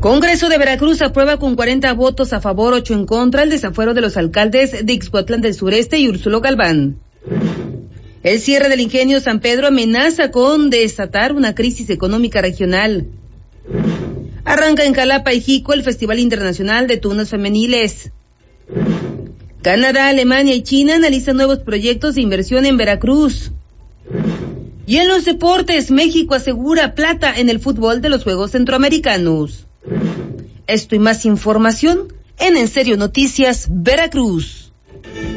Congreso de Veracruz aprueba con 40 votos a favor, 8 en contra el desafuero de los alcaldes de Ixhuatlán del Sureste y Úrsulo Galván. El cierre del ingenio San Pedro amenaza con desatar una crisis económica regional. Arranca en Jalapa y Jico el Festival Internacional de Tunas Femeniles. Canadá, Alemania y China analizan nuevos proyectos de inversión en Veracruz. Y en los deportes, México asegura plata en el fútbol de los Juegos Centroamericanos. Esto y más información en Serio Noticias Veracruz.